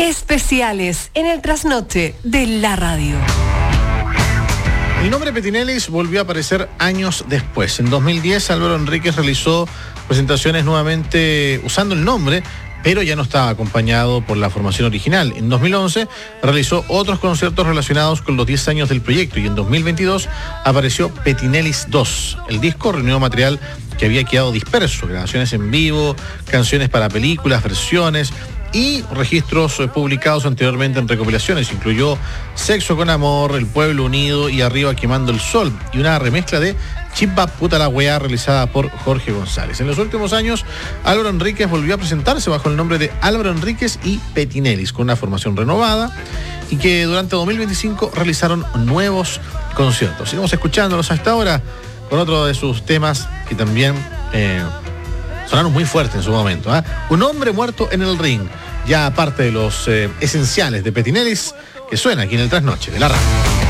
Especiales en el trasnoche de la radio. El nombre Petinellis volvió a aparecer años después. En 2010 Álvaro Enríquez realizó presentaciones nuevamente usando el nombre, pero ya no estaba acompañado por la formación original. En 2011 realizó otros conciertos relacionados con los 10 años del proyecto y en 2022 apareció Petinellis 2. El disco reunió material que había quedado disperso, grabaciones en vivo, canciones para películas, versiones y registros publicados anteriormente en recopilaciones. Incluyó Sexo con Amor, El Pueblo Unido y Arriba Quemando el Sol, y una remezcla de Chimba Puta la Weá realizada por Jorge González. En los últimos años, Álvaro Enríquez volvió a presentarse bajo el nombre de Álvaro Enríquez y Petinellis, con una formación renovada, y que durante 2025 realizaron nuevos conciertos. Sigamos escuchándolos hasta ahora con otro de sus temas que también sonaron muy fuerte en su momento. Un hombre muerto en el ring, ya aparte de los esenciales de Petinellis, que suena aquí en el Trasnoche de la radio.